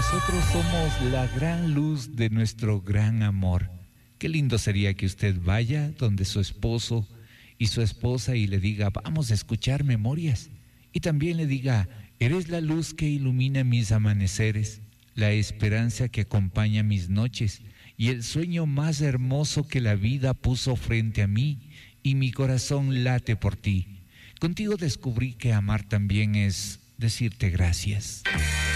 nosotros somos la gran luz de nuestro gran amor. Qué lindo sería que usted vaya donde su esposo y su esposa y le diga, vamos a escuchar memorias. Y también le diga, eres la luz que ilumina mis amaneceres, la esperanza que acompaña mis noches y el sueño más hermoso que la vida puso frente a mí, y mi corazón late por ti. Contigo descubrí que amar también es decirte gracias.